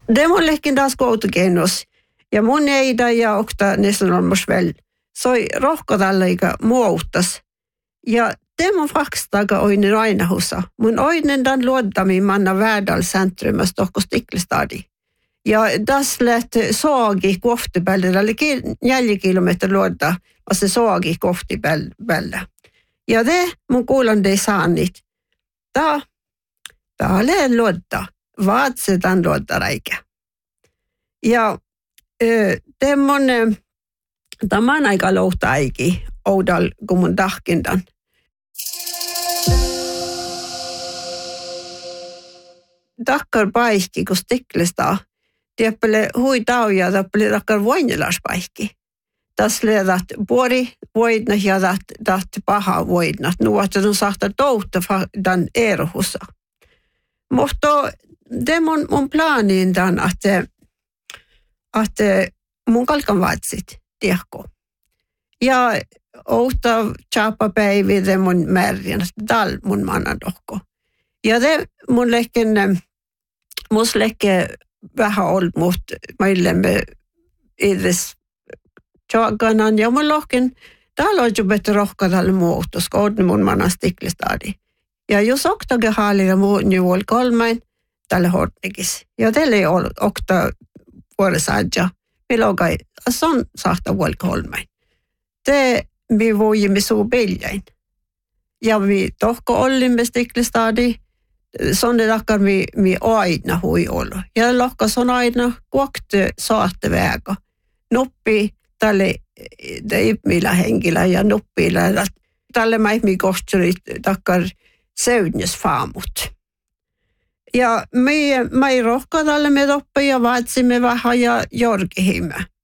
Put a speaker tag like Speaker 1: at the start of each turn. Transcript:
Speaker 1: demollekin taas koutokennus. Ja mun eida ja okta nästan olmus väl. Soi rohkotallaiga muuttas. Ja demon fakstaga oinen ainahussa. Mun oinen dan luottami manna Värdal centrumas tokko Stiklestadi. Ja tässä lähti saagi kohti päälle. Eli 4 kilometriä luodda, se saagi kohti päälle. Ja te mun kuulan de saanit. Tää ole luodda. Vaatsetan luodda räikä. Ja tämän aika louhta äiki oudal kun mun tahkindan. Takkar paikki, kun Stiklesta. Tiedäpä hui tauja, tiedäpä takkar voinilas paikki. Tässä leedat puori voidna ja taht paha voidna. Nuotta on saattaa touhta dan erohussa. Mutta det mun planin dan att mun kalkan vaatsit, tiedätkö. Ja outa tjaapapäivi det mun märjän, dal mun mannan dohko. Ja det mun lekken, mus lekke vähän ollut mut meillemme edes tjaganan. Ja mun lohken, täällä on jo better rohka tälle muutos, koodne mun mannan Stiklestadi. Ja jos oktage haalilla muun ju oli 3, tälle hortekis. Ja tälle ei ole okta vuorosadja. Meillä on kai, son saattaa oli 3. Te me voimme suu peljain. Ja me tohko ollimme Stiklestadi. Sonne takkar me aina hui olla. Ja lohkas on aina kuokte saatte väga. Noppi tälle ihmillä henkilä ja noppilla. Tälle mä ihmi kohtsurit takkar seudnes faamut. Ja me rohkaa tälle me toppi ja vaatsimme vähän ja jorkihimme.